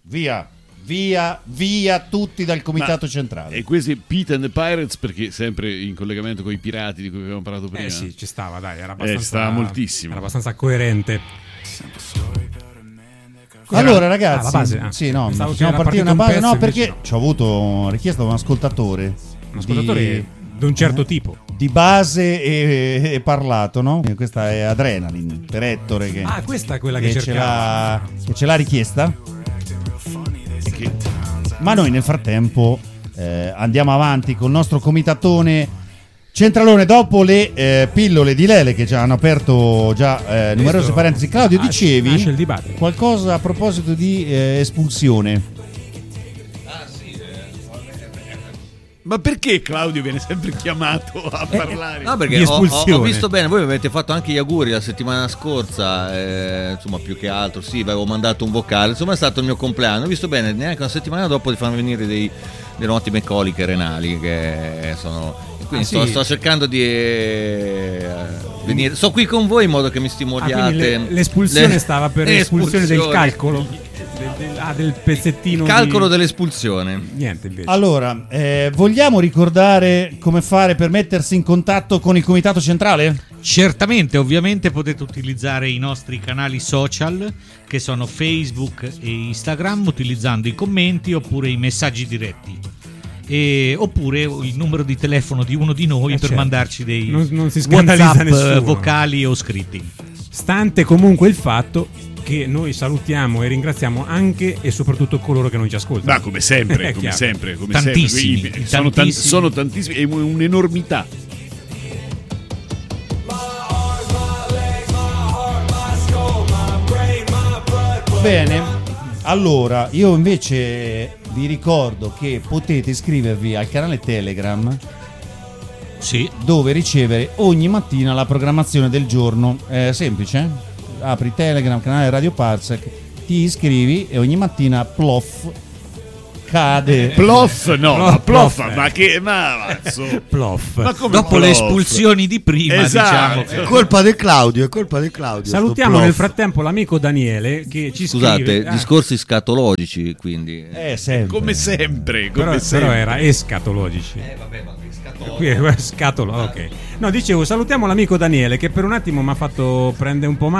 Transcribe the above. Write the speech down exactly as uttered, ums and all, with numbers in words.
via. Via, via tutti dal comitato Ma, centrale. E questi Pete and the Pirates, perché sempre in collegamento con i pirati di cui avevamo parlato prima. Eh sì, ci stava, dai, era abbastanza, eh, stava moltissimo. Era abbastanza coerente. Allora ragazzi, ah, la base, ah. sì, no, Pensavo siamo che era partiti una partito un base, no, pezzo, perché invece ci ho avuto richiesta da un ascoltatore. Un ascoltatore di, di un certo tipo. Di base e, e parlato, no? Questa è Adrenaline per Ettore che, Ah, questa è quella che, che ce cercava. l'ha, che ce l'ha richiesta. E che, ma noi nel frattempo eh, andiamo avanti con il nostro comitatone centralone. Dopo le eh, pillole di Lele che già hanno aperto già eh, numerose parentesi. Claudio, Ah, dicevi nasce il dibattito. qualcosa a proposito di eh, espulsione. Ma perché Claudio viene sempre chiamato a parlare? No, perché ho, ho, ho visto bene, voi avete fatto anche gli auguri la settimana scorsa, eh, insomma più che altro, sì, avevo mandato un vocale, insomma è stato il mio compleanno, ho visto bene neanche una settimana dopo di farmi venire dei, delle ottime coliche renali che sono... Quindi ah, sto, sì. sto cercando di eh, venire, sto qui con voi in modo che mi stimoliate. Ah, le, l'espulsione le, stava per l'espulsione del calcolo. Del, del, ah, del pezzettino. Il calcolo di... dell'espulsione. Niente invece. Allora, eh, vogliamo ricordare come fare per mettersi in contatto con il comitato centrale? Certamente, ovviamente potete utilizzare i nostri canali social che sono Facebook e Instagram utilizzando i commenti oppure i messaggi diretti. E, oppure il numero di telefono di uno di noi eh per certo. mandarci dei non, non si WhatsApp nessuno. vocali o scritti. Stante comunque il fatto che noi salutiamo e ringraziamo anche e soprattutto coloro che non ci ascoltano. Ma come sempre, come sempre, come tantissimi, sempre. tantissimi. Sono, tan- sono tantissimi, è un'enormità. Bene, allora io invece vi ricordo che potete iscrivervi al canale Telegram, sì, dove ricevere ogni mattina la programmazione del giorno. È semplice, apri Telegram, canale Radio Parsec, ti iscrivi e ogni mattina plof cade. Plof no, Plof, ma plof, plof, ma che ma mazzo. Plof. Ma come dopo plof? le espulsioni di prima, Esatto. diciamo. È colpa di Claudio, è colpa di Claudio. Salutiamo sto nel plof. frattempo l'amico Daniele che ci Scusate, scrive. Ah, discorsi scatologici, quindi. Eh, sempre. Come sempre, come però, sempre. però era escatologici. Eh, vabbè, ma Qui è scatolo, ok. No, dicevo, salutiamo l'amico Daniele che per un attimo mi ha fatto prendere un po' male.